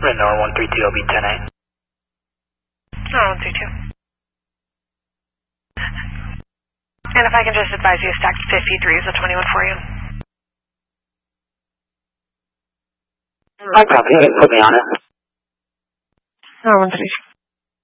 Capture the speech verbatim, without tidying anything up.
Renor one three two, I'll be ten eight. Oh, one three two. And if I can just advise you, stacked fifty-three is a twenty-one for you. I copy, put me on it. Oh, one three two.